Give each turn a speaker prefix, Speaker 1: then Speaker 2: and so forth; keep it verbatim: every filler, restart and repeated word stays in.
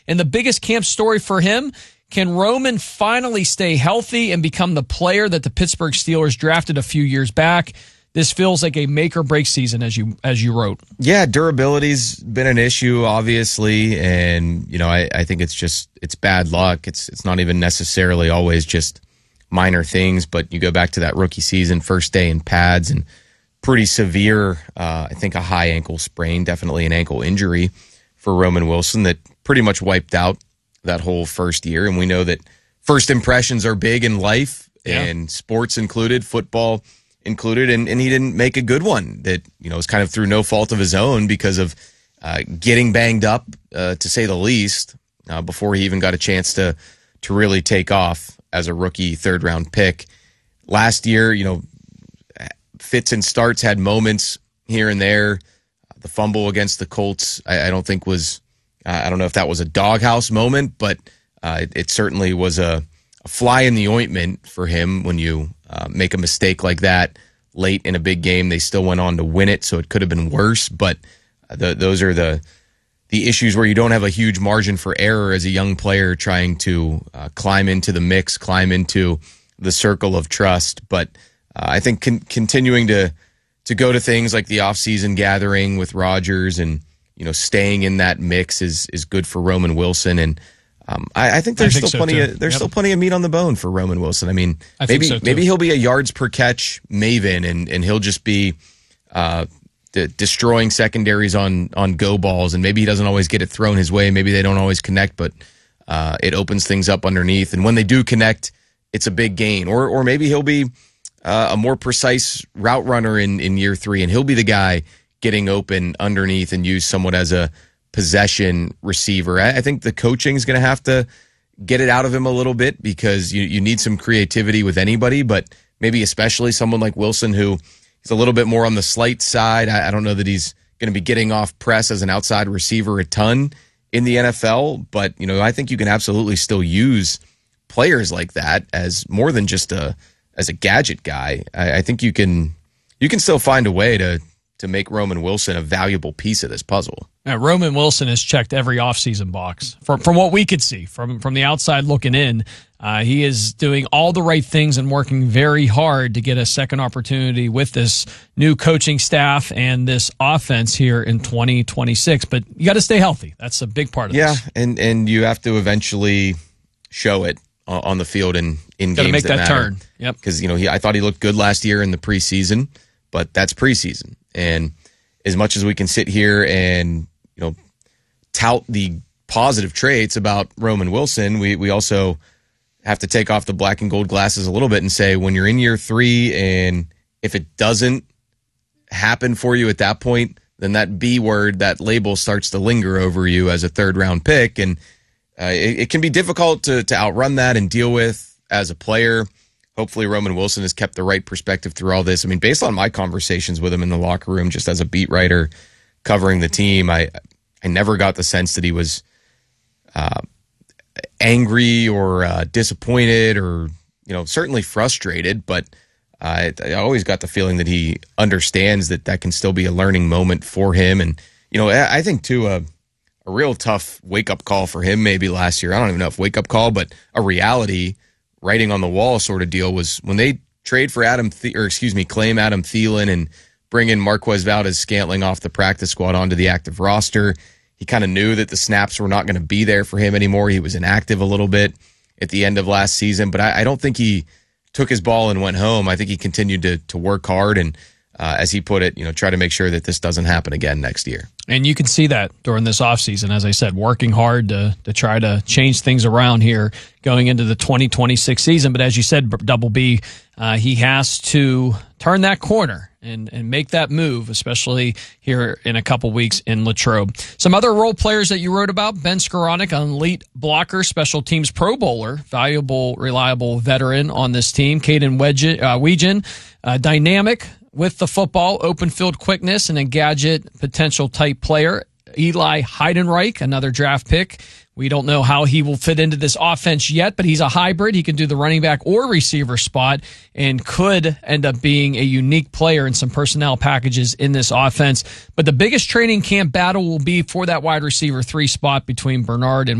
Speaker 1: And the biggest camp story for him, can Roman finally stay healthy and become the player that the Pittsburgh Steelers drafted a few years back? This feels like a make or break season, as you as you wrote.
Speaker 2: Yeah, durability's been an issue, obviously, and you know, I, I think it's just it's bad luck. It's it's not even necessarily always just minor things, but you go back to that rookie season, first day in pads, and pretty severe. Uh, I think a high ankle sprain, definitely an ankle injury for Roman Wilson that pretty much wiped out that whole first year. And we know that first impressions are big in life, yeah. and sports included, football included, and, and he didn't make a good one that, you know, was kind of through no fault of his own because of uh, getting banged up, uh, to say the least, uh, before he even got a chance to to really take off as a rookie third round pick. Last year, you know, fits and starts, had moments here and there. The fumble against the Colts, I, I don't think was, uh, I don't know if that was a doghouse moment, but uh, it, it certainly was a, a fly in the ointment for him when you uh, make a mistake like that late in a big game. They still went on to win it, so it could have been worse, but the, those are the the issues where you don't have a huge margin for error as a young player trying to uh, climb into the mix, climb into the circle of trust. But uh, I think con- continuing to to go to things like the offseason gathering with Rodgers and, you know, staying in that mix is is good for Roman Wilson. And um, I, I think there's I think still so plenty too. of there's yep. still plenty of meat on the bone for Roman Wilson. I mean,
Speaker 1: I
Speaker 2: maybe
Speaker 1: so
Speaker 2: maybe he'll be a yards per catch maven, and and he'll just be uh, de- destroying secondaries on on go balls, and maybe he doesn't always get it thrown his way. Maybe they don't always connect, but uh, it opens things up underneath. And when they do connect, it's a big gain. Or or maybe he'll be Uh, a more precise route runner in, in year three, and he'll be the guy getting open underneath and use somewhat as a possession receiver. I, I think the coaching is going to have to get it out of him a little bit because you, you need some creativity with anybody, but maybe especially someone like Wilson, who is a little bit more on the slight side. I, I don't know that he's going to be getting off press as an outside receiver a ton in the N F L, but you know, I think you can absolutely still use players like that as more than just a as a gadget guy. I, I think you can you can still find a way to to make Roman Wilson a valuable piece of this puzzle.
Speaker 1: Now, Roman Wilson has checked every offseason box. From from what we could see, from from the outside looking in, uh, he is doing all the right things and working very hard to get a second opportunity with this new coaching staff and this offense here in twenty twenty-six. But you got to stay healthy. That's a big part of
Speaker 2: yeah,
Speaker 1: this.
Speaker 2: Yeah, and, and you have to eventually show it on the field and in
Speaker 1: Gotta
Speaker 2: games
Speaker 1: make
Speaker 2: that,
Speaker 1: that
Speaker 2: matter.
Speaker 1: turn. Yep.
Speaker 2: Because, you know, he, I thought he looked good last year in the preseason, but that's preseason. And as much as we can sit here and, you know, tout the positive traits about Roman Wilson, we, we also have to take off the black and gold glasses a little bit and say, when you're in year three and if it doesn't happen for you at that point, then that B word, that label starts to linger over you as a third round pick. And Uh, it, it can be difficult to, to outrun that and deal with as a player. Hopefully Roman Wilson has kept the right perspective through all this. I mean, based on my conversations with him in the locker room, just as a beat writer covering the team, I I never got the sense that he was uh, angry or uh, disappointed or, you know, certainly frustrated. But uh, I, I always got the feeling that he understands that that can still be a learning moment for him. And, you know, I, I think, too, uh, a real tough wake-up call for him maybe last year. I don't even know if wake-up call, but a reality, writing on the wall sort of deal was when they trade for Adam, The- or excuse me, claim Adam Thielen and bring in Marquez Valdes-Scantling off the practice squad onto the active roster. He kind of knew that the snaps were not going to be there for him anymore. He was inactive a little bit at the end of last season, but I, I don't think he took his ball and went home. I think he continued to to work hard and, uh, as he put it, you know, try to make sure that this doesn't happen again next year.
Speaker 1: And you can see that during this offseason, as I said, working hard to to try to change things around here going into the twenty twenty-six season. But as you said, Double B, uh, he has to turn that corner and, and make that move, especially here in a couple weeks in Latrobe. Some other role players that you wrote about: Ben Skoranek, an elite blocker, special teams Pro Bowler, valuable, reliable veteran on this team. Caden uh, Weegan, uh, dynamic with the football, open field quickness, and a gadget potential type player. Eli Heidenreich, another draft pick. We don't know how he will fit into this offense yet, but he's a hybrid. He can do the running back or receiver spot and could end up being a unique player in some personnel packages in this offense. But the biggest training camp battle will be for that wide receiver three spot between Bernard and